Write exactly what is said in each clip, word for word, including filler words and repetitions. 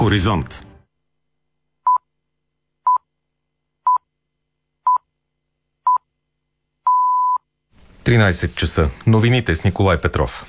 Хоризонт. тринайсет часа. Новините с Николай Петров.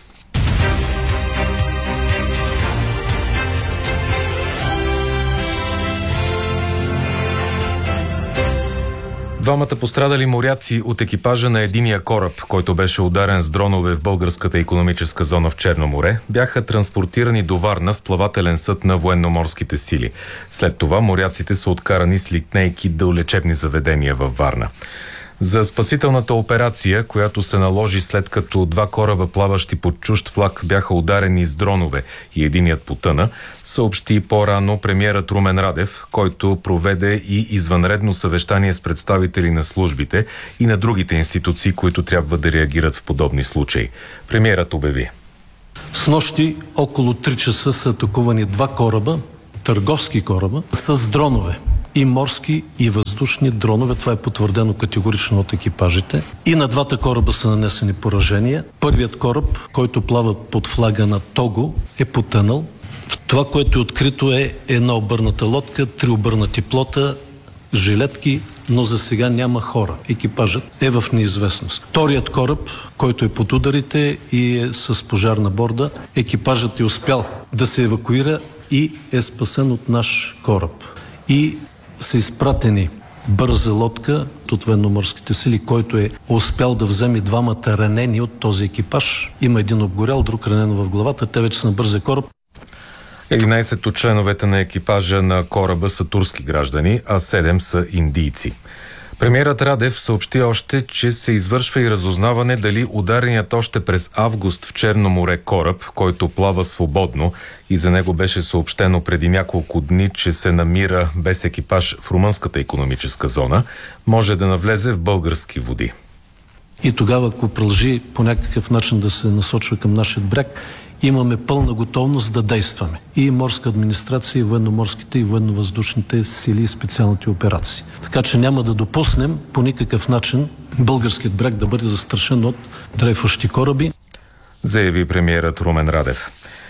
Двамата пострадали моряци от екипажа на единия кораб, който беше ударен с дронове в българската икономическа зона в Черно море, бяха транспортирани до Варна с плавателен съд на военноморските сили. След това моряците са откарани с линейки до лечебни заведения във Варна. За спасителната операция, която се наложи след като два кораба, плаващи под чужд флаг, бяха ударени с дронове и единият потъна, съобщи по-рано премиерът Румен Радев, който проведе и извънредно съвещание с представители на службите и на другите институции, които трябва да реагират в подобни случаи. Премиерът обяви: Снощи около три часа са атакувани два кораба, търговски кораба, с дронове. И морски, и въздушни дронове. Това е потвърдено категорично от екипажите. И на двата кораба са нанесени поражения. Първият кораб, който плава под флага на Того, е потънал. Това, което е открито, е една обърната лодка, три обърнати плота, жилетки, но за сега няма хора. Екипажът е в неизвестност. Вторият кораб, който е под ударите и е с пожар на борда, екипажът е успял да се евакуира и е спасен от наш кораб. И са изпратени бърза лодка от военноморските сили, който е успял да вземе двамата ранени от този екипаж. Има един обгорял, друг ранен в главата. Те вече са на бързия кораб. единайсет от членовете на екипажа на кораба са турски граждани, а седем са индийци. Премиерът Радев съобщи още, че се извършва и разузнаване дали удареният още през август в Черно море кораб, който плава свободно и за него беше съобщено преди няколко дни, че се намира без екипаж в румънската икономическа зона, може да навлезе в български води. И тогава, ако продължи по някакъв начин да се насочва към нашия бряг, имаме пълна готовност да действаме. И морска администрация, и военноморските, и военновъздушните сили и специалните операции. Така че няма да допуснем по никакъв начин българският бряг да бъде застрашен от дрейфващи кораби, заяви премиерът Румен Радев.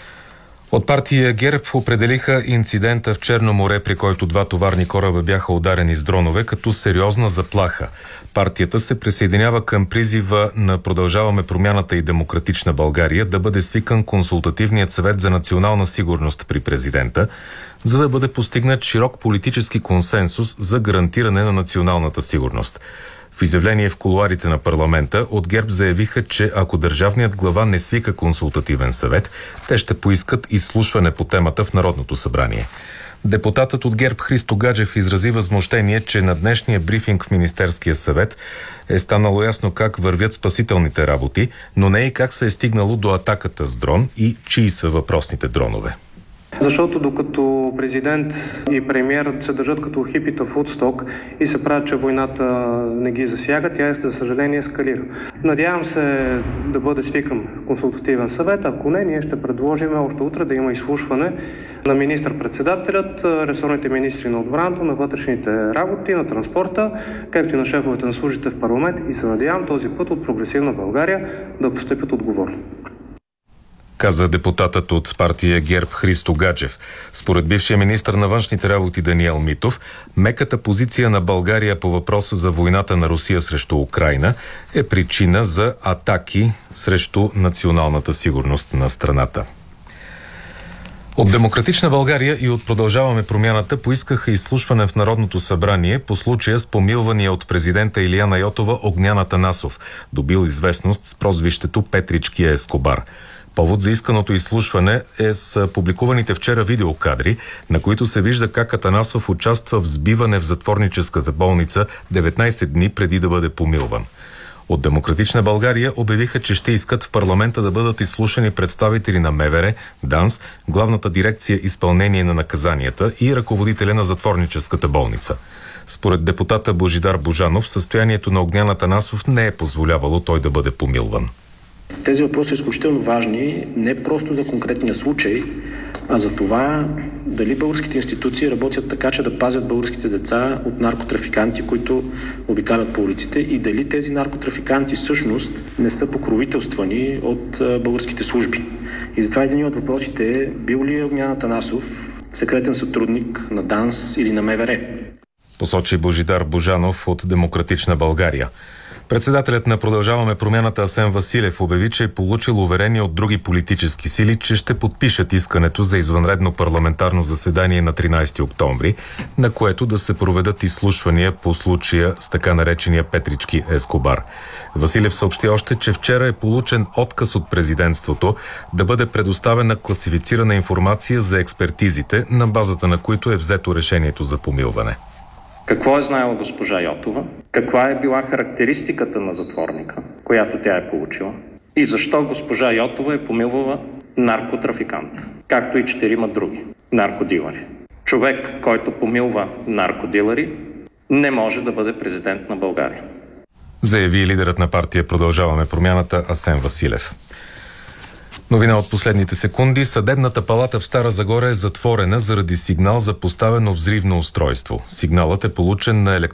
От партия ГЕРБ определиха инцидента в Черно море, при който два товарни кораба бяха ударени с дронове, като сериозна заплаха. Партията се присъединява към призива на Продължаваме промяната и Демократична България да бъде свикан Консултативният съвет за национална сигурност при президента, за да бъде постигнат широк политически консенсус за гарантиране на националната сигурност. В изявление в кулоарите на парламента от ГЕРБ заявиха, че ако държавният глава не свика консултативен съвет, те ще поискат изслушване по темата в Народното събрание. Депутатът от ГЕРБ Христо Гаджев изрази възмущение, че на днешния брифинг в Министерския съвет е станало ясно как вървят спасителните работи, но не и как се е стигнало до атаката с дрон и чии са въпросните дронове. Защото докато президент и премиер се държат като хипита в Удсток и се правят, че войната не ги засяга, тя, за съжаление, ескалира. Надявам се да бъде свикан консултативен съвет. Ако не, ние ще предложим още утре да има изслушване на министър-председателят, ресорните министри на отбраната, на вътрешните работи, на транспорта, както и на шефовете на службите в парламент, и се надявам този път от Прогресивна България да постъпят отговорно, каза депутатът от партия ГЕРБ Христо Гаджев. Според бившия министър на външните работи Даниел Митов, меката позиция на България по въпроса за войната на Русия срещу Украйна е причина за атаки срещу националната сигурност на страната. От Демократична България и от Продължаваме промяната поискаха изслушване в Народното събрание по случая с помилвания от президента Илияна Йотова Огнян Атанасов, добил известност с прозвището Петричкия Ескобар. Повод за исканото изслушване е с публикуваните вчера видеокадри, на които се вижда как Атанасов участва в сбиване в затворническата болница деветнайсет дни преди да бъде помилван. От Демократична България обявиха, че ще искат в парламента да бъдат изслушани представители на МВР, ДАНС, Главната дирекция изпълнение на наказанията и ръководителя на затворническата болница. Според депутата Божидар Божанов, състоянието на Огнян Атанасов не е позволявало той да бъде помилван. Тези въпроси са изключително важни не просто за конкретния случай, а за това дали българските институции работят така, че да пазят българските деца от наркотрафиканти, които обикалят по улиците, и дали тези наркотрафиканти всъщност не са покровителствани от българските служби. И затова един от въпросите е: бил ли Огнян Атанасов секретен сътрудник на ДАНС или на МВР. Посочи Божидар Божанов от Демократична България. Председателят на Продължаваме промяната Асен Василев обяви, че е получил уверение от други политически сили, че ще подпишат искането за извънредно парламентарно заседание на тринайсети октомври, на което да се проведат изслушвания по случая с така наречения Петрички Ескобар. Василев съобщи още, че вчера е получен отказ от президентството да бъде предоставена класифицирана информация за експертизите, на базата на които е взето решението за помилване. Какво е знаела госпожа Йотова? Каква е била характеристиката на затворника, която тя е получила? И защо госпожа Йотова е помилвала наркотрафикант, както и четирима други наркодилъри? Човек, който помилва наркодилъри, не може да бъде президент на България. Заяви лидерът на партия Продължаваме промяната Асен Василев. Новина от последните секунди. Съдебната палата в Стара Загора е затворена заради сигнал за поставено взривно устройство. Сигналът е получен на електронната